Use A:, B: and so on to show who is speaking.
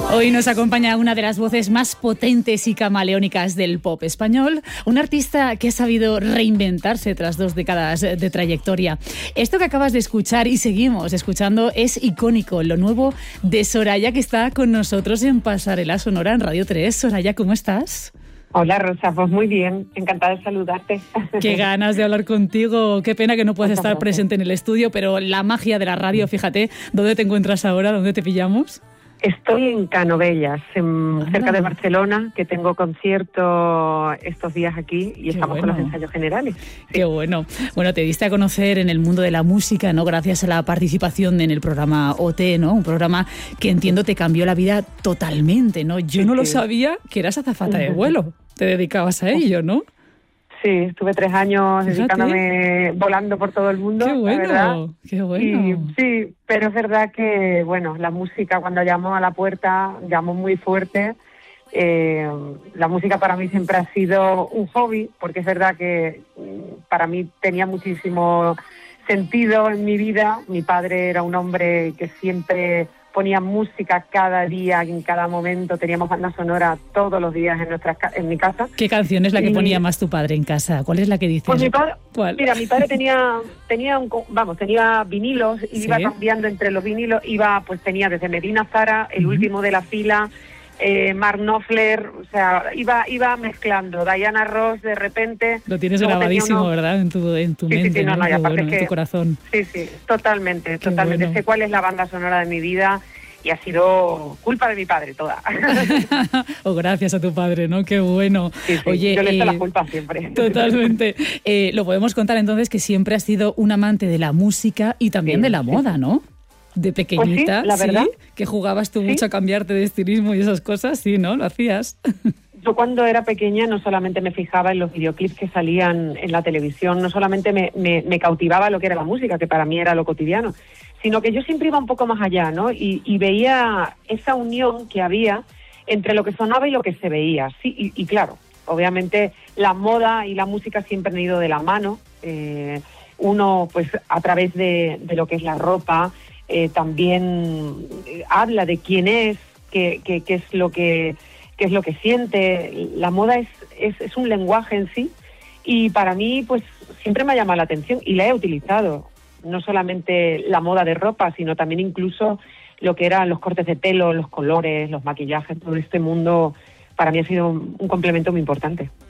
A: Hoy nos acompaña una de las voces más potentes y camaleónicas del pop español, un artista que ha sabido reinventarse tras 2 décadas de trayectoria. Esto que acabas de escuchar y seguimos escuchando es icónico, lo nuevo de Soraya, que está con nosotros en Pasarela Sonora en Radio 3. Soraya, ¿cómo estás?
B: Hola Rosa, pues muy bien, encantada de saludarte.
A: Qué ganas de hablar contigo, qué pena que no puedas estar presente en el estudio, pero la magia de la radio, fíjate, ¿dónde te encuentras ahora? ¿Dónde te pillamos?
B: Estoy en Canovelles, cerca de Barcelona, que tengo concierto estos días aquí y estamos con los ensayos generales. Sí.
A: Qué bueno. Bueno, te diste a conocer en el mundo de la música, ¿no? Gracias a la participación en el programa OT, ¿no? Un programa que entiendo te cambió la vida totalmente, ¿no? Yo no lo sabía que eras azafata de vuelo. Te dedicabas a ello, ¿no?
B: Sí, estuve 3 años dedicándome, volando por todo el mundo.
A: Qué bueno,
B: la verdad.
A: Qué bueno.
B: Y, sí, pero es verdad que, bueno, la música cuando llamó a la puerta, llamó muy fuerte. La música para mí siempre ha sido un hobby, porque es verdad que para mí tenía muchísimo sentido en mi vida. Mi padre era un hombre que siempre ponía música cada día, en cada momento. Teníamos banda sonora todos los días en mi casa.
A: ¿Qué canción es la que ponía más tu padre en casa? ¿Cuál es la que dices?
B: Pues mi padre,
A: ¿Cuál?
B: Mira, mi padre tenía vinilos y iba cambiando entre los vinilos. Tenía desde Medina Zara, el último de la fila, Mark Knopfler, o sea, iba mezclando. Diana Ross, de repente.
A: Lo tienes grabadísimo, ¿verdad? En tu mente,
B: sí, no,
A: en
B: que,
A: tu corazón.
B: Sí, totalmente.
A: Bueno.
B: Sé cuál es la banda sonora de mi vida y ha sido culpa de mi padre toda.
A: O gracias a tu padre, ¿no? Qué bueno.
B: Sí,
A: Oye,
B: yo le echo la culpa siempre.
A: Totalmente. Lo podemos contar entonces que siempre has sido un amante de la música y también de la moda, ¿no? De pequeñita,
B: pues la verdad,
A: que jugabas tú mucho a cambiarte de estilismo y esas cosas, sí, ¿no? Lo hacías.
B: Yo cuando era pequeña no solamente me fijaba en los videoclips que salían en la televisión, no solamente me cautivaba lo que era la música, que para mí era lo cotidiano, sino que yo siempre iba un poco más allá, ¿no? Y veía esa unión que había entre lo que sonaba y lo que se veía. Sí, y claro, obviamente la moda y la música siempre han ido de la mano. Uno, pues a través de lo que es la ropa, también habla de quién es, qué es lo que siente. La moda es un lenguaje en sí y para mí pues siempre me ha llamado la atención y la he utilizado. No solamente la moda de ropa, sino también incluso lo que eran los cortes de pelo, los colores, los maquillajes, todo este mundo para mí ha sido un complemento muy importante.